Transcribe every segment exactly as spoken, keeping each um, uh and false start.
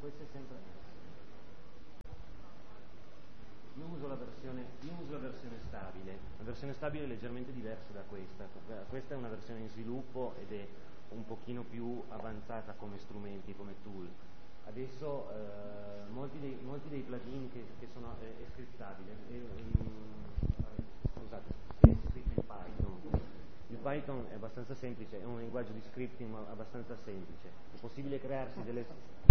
questa è sempre... Io uso, la versione, io uso la versione stabile, la versione stabile è leggermente diversa da questa, questa è una versione in sviluppo ed è un pochino più avanzata come strumenti, come tool. Adesso eh, molti, dei, molti dei plugin che, che sono, eh, è scriptabile, è, um, scusate, è scritto in Python. Il Python è abbastanza semplice, è un linguaggio di scripting abbastanza semplice, è possibile crearsi delle...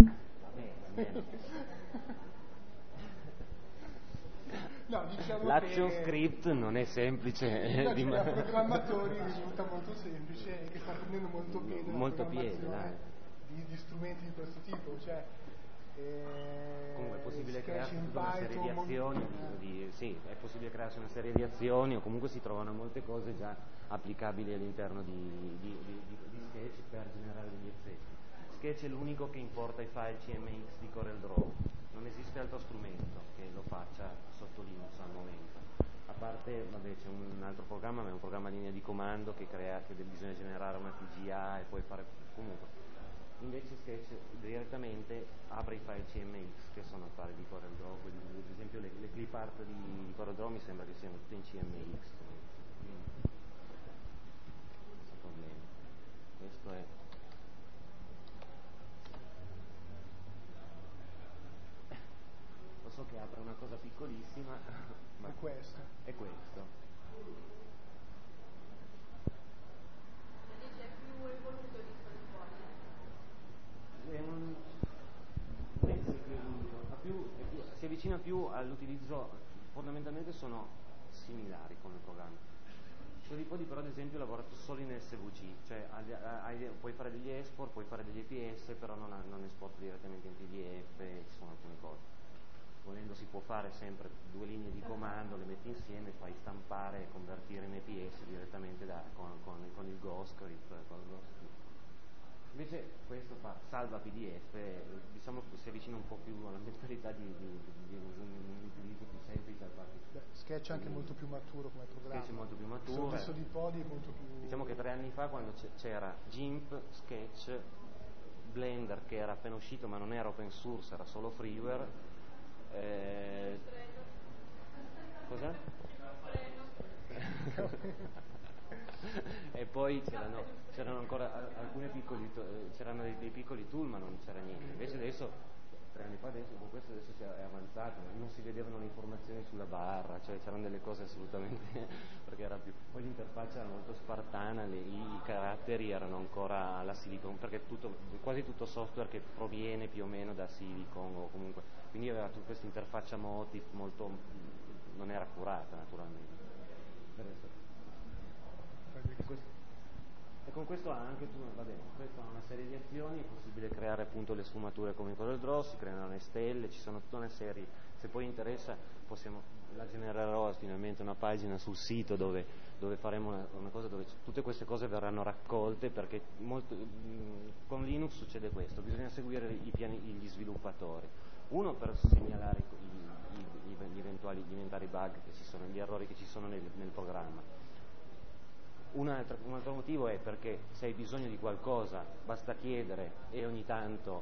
No, diciamo L'action che script non è semplice. no, di ma... programmatori risulta molto semplice e che sta prendendo molto piede molto piede, dai. Di, di strumenti di questo tipo, cioè eh, comunque è possibile crearsi in tutta una serie di azioni molto... di, di, sì, è possibile crearsi una serie di azioni o comunque si trovano molte cose già applicabili all'interno di, di, di, di, di Sketch per generare degli effetti. Sketch è l'unico che importa i file C M X di CorelDRAW, non esiste altro strumento che lo faccia sotto Linux al momento. A parte, vabbè, c'è un altro programma, ma è un programma di linea di comando che crea, che bisogna generare una T G A e poi fare comunque. Invece Sketch direttamente apre i file C M X che sono file di CorelDRAW, quindi ad esempio le, le clip art di, di CorelDRAW mi sembra che siano tutte in C M X. Senza problemi. Questo è lo so che apre una cosa piccolissima, ma è questo. È questo. Dice più evoluto di È un... penso che più evoluto, ma più, è più, si avvicina più all'utilizzo, fondamentalmente sono similari come programmi. Solipodi però ad esempio lavora solo in S V G, cioè hai, hai, puoi fare degli export, puoi fare degli A P S, però non, non esporta direttamente in P D F, ci sono alcune cose. Volendo si può fare sempre due linee di comando, le metti insieme, fai stampare e convertire in A P S direttamente da, con, con, con il GoScript. Con il GoScript. Invece questo fa salva P D F, diciamo che si avvicina un po' più alla mentalità di, di, di, di un utilizzo più semplice al fatto. Sketch è anche molto più maturo come programma. Sketch è molto più maturo. Il servizio di Podi è molto più... Diciamo che tre anni fa quando c'era GIMP, Sketch, Blender che era appena uscito ma non era open source, era solo freeware. Eh... Cos'è? E poi c'erano, c'erano ancora alcune piccoli, c'erano dei, dei piccoli tool ma non c'era niente. Invece adesso, tre anni fa adesso, con questo adesso è avanzato, non si vedevano le informazioni sulla barra, cioè c'erano delle cose assolutamente, perché era più, poi l'interfaccia era molto spartana, le, i caratteri erano ancora alla Silicon, perché tutto, quasi tutto software che proviene più o meno da Silicon o comunque, quindi aveva tutta questa interfaccia Motif molto, non era curata naturalmente. E, questo, e con questo ha anche tu, vabbè, questo ha una serie di azioni, è possibile creare appunto le sfumature come in CorelDRAW, si creano le stelle, ci sono tutta una serie, se poi interessa possiamo, la genererò finalmente una pagina sul sito dove, dove faremo una, una cosa dove tutte queste cose verranno raccolte, perché molto, mh, con Linux succede questo, bisogna seguire i piani, gli sviluppatori, uno per segnalare i, i, i, gli eventuali gli eventuali bug che ci sono, gli errori che ci sono nel, nel programma. Un altro, un altro motivo è perché se hai bisogno di qualcosa basta chiedere e ogni tanto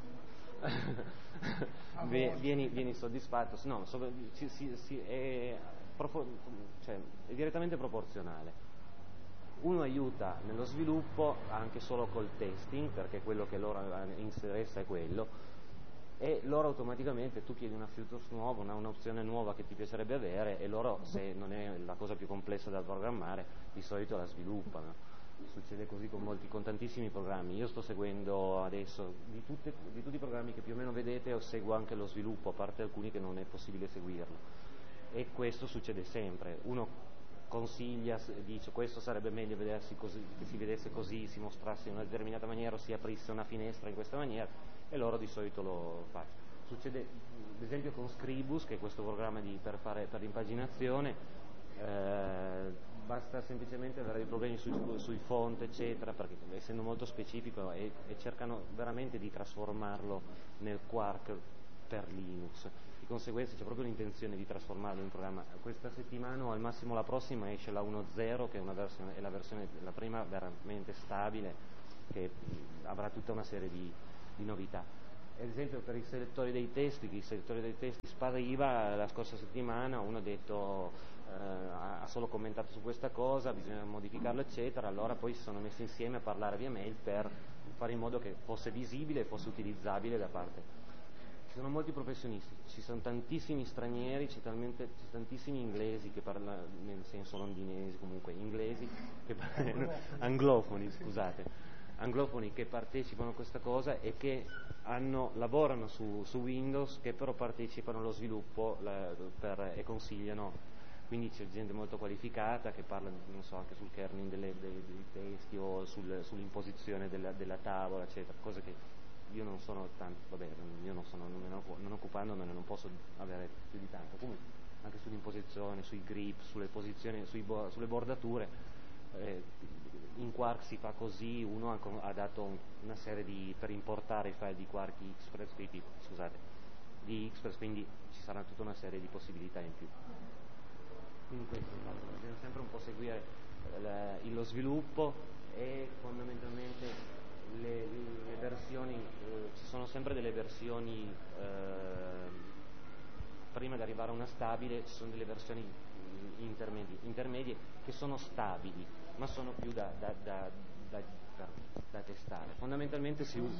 vieni, vieni soddisfatto, no, so, si, si, si, è, cioè, è direttamente proporzionale. Uno aiuta nello sviluppo anche solo col testing, perché quello che loro interessa è quello, e loro automaticamente, tu chiedi una features nuova, una, un'opzione nuova che ti piacerebbe avere, e loro, se non è la cosa più complessa da programmare, di solito la sviluppano. Succede così con molti, con tantissimi programmi. Io sto seguendo adesso di, tutte, di tutti i programmi che più o meno vedete, io seguo anche lo sviluppo, a parte alcuni che non è possibile seguirlo, e questo succede sempre. Uno consiglia, dice questo sarebbe meglio vedersi così, che si vedesse così, si mostrasse in una determinata maniera o si aprisse una finestra in questa maniera, e loro di solito lo fanno. Succede ad esempio con Scribus, che è questo programma di, per, fare, per l'impaginazione, eh, basta semplicemente avere dei problemi sui, sui font eccetera, perché essendo molto specifico e, e cercano veramente di trasformarlo nel Quark per Linux, di conseguenza c'è proprio l'intenzione di trasformarlo in un programma. Questa settimana o al massimo la prossima esce la uno punto zero, che è, una versione, è la versione, la prima veramente stabile, che avrà tutta una serie di di novità. ad esempio per i selettori dei testi, che i selettori dei testi spariva la scorsa settimana, uno ha detto eh, ha solo commentato su questa cosa, bisogna modificarlo eccetera, allora poi si sono messi insieme a parlare via mail per fare in modo che fosse visibile e fosse utilizzabile da parte. Ci sono molti professionisti, ci sono tantissimi stranieri, c'è talmente, ci sono tantissimi inglesi che parlano, nel senso londinesi comunque, inglesi, che parlano, anglofoni scusate, anglofoni che partecipano a questa cosa e che hanno, lavorano su, su Windows, che però partecipano allo sviluppo la, per, e consigliano, quindi c'è gente molto qualificata che parla non so, anche sul kernel delle, dei, dei testi o sul, sull'imposizione della, della tavola eccetera, cose che io non sono tanto, vabbè, io non sono, non, non occupandomene non posso avere più di tanto, comunque anche sull'imposizione, sui grip, sulle posizioni, sui bo, sulle bordature, eh, in Quark si fa così, uno ha, ha dato una serie di, per importare i file di Quark Express, quindi, scusate, di Express, quindi ci sarà tutta una serie di possibilità in più. Quindi questo è il fatto, bisogna sempre un po' seguire eh, lo sviluppo e fondamentalmente Le, le versioni, eh, ci sono sempre delle versioni, eh, prima di arrivare a una stabile ci sono delle versioni intermedie, intermedie che sono stabili, ma sono più da, da, da, da, da, da testare. Fondamentalmente si usa...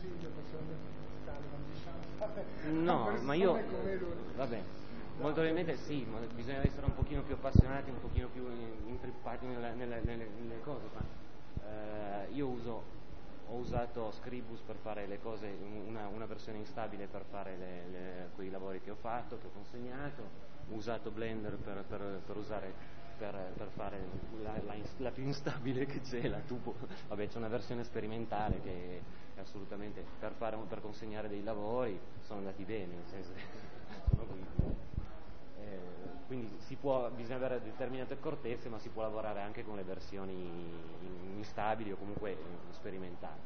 No, ma io... Vabbè, molto probabilmente sì, ma bisogna essere un pochino più appassionati, un pochino più intrippati nelle, nelle, nelle, nelle cose. Ma, eh, io uso... ho usato Scribus per fare le cose, una, una versione instabile per fare le, le, quei lavori che ho fatto, che ho consegnato, ho usato Blender per, per, per usare per, per fare la, la, la più instabile che c'è, la Tubo. Vabbè, c'è una versione sperimentale che è assolutamente per, fare, per consegnare dei lavori sono andati bene, nel senso che sono qui. Eh, quindi si può, bisogna avere determinate accortezze, ma si può lavorare anche con le versioni instabili o comunque sperimentali.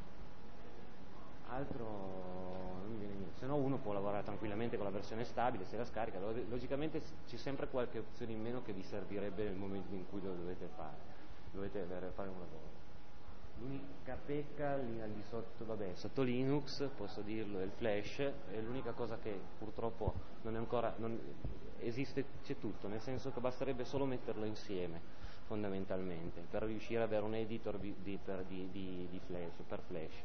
Altro non mi viene niente, se no uno può lavorare tranquillamente con la versione stabile, se la scarica, logicamente c'è sempre qualche opzione in meno che vi servirebbe nel momento in cui lo dovete fare, dovete fare un lavoro. L'unica pecca lì al di sotto, vabbè, sotto Linux, posso dirlo, è il flash, è l'unica cosa che purtroppo non è ancora, non, esiste, c'è tutto, nel senso che basterebbe solo metterlo insieme, fondamentalmente, per riuscire ad avere un editor di, di, per, di, di, di flash, per flash.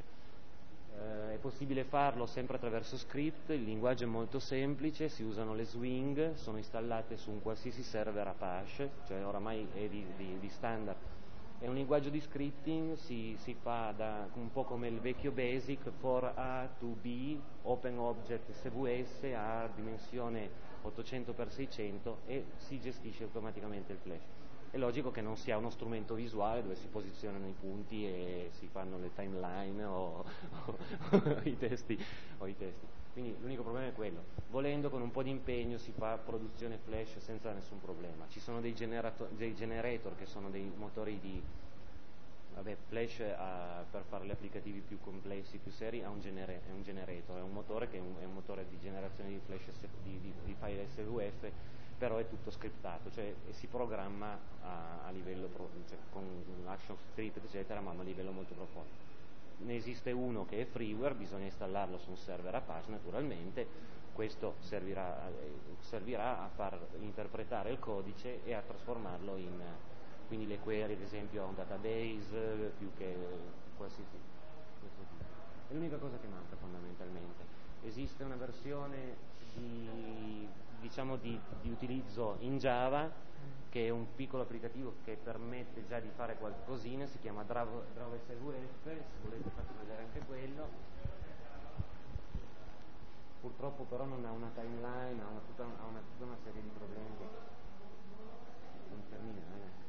Eh, è possibile farlo sempre attraverso script, il linguaggio è molto semplice, si usano le swing, sono installate su un qualsiasi server Apache, cioè oramai è di, di, di standard. È un linguaggio di scripting, si, si fa da, un po' come il vecchio BASIC, for A to B, Open Object S V S a dimensione ottocento per seicento e si gestisce automaticamente il flash. È logico che non sia uno strumento visuale dove si posizionano i punti e si fanno le timeline o, o, o, i, testi, o i testi. Quindi l'unico problema è quello. Volendo, con un po' di impegno si fa produzione flash senza nessun problema. Ci sono dei, generato- dei generator che sono dei motori di... Vabbè, flash ha, per fare gli applicativi più complessi, più seri, ha un genere- è un generator, è un motore che è un, è un motore di generazione di flash S- di, di, di file S V F, però è tutto scriptato, cioè e si programma a, a livello pro, cioè, con action script eccetera, ma a livello molto profondo. Ne esiste uno che è freeware, bisogna installarlo su un server Apache naturalmente, questo servirà, servirà a far interpretare il codice e a trasformarlo in, quindi le query ad esempio a un database più che qualsiasi questo tipo. È l'unica cosa che manca fondamentalmente. Esiste una versione di, diciamo di, di utilizzo in Java che è un piccolo applicativo che permette già di fare qualcosina, si chiama Draw S V F, se volete faccio vedere anche quello. Purtroppo però non ha una timeline, ha una, tutta, ha una, tutta una serie di problemi che un terminale.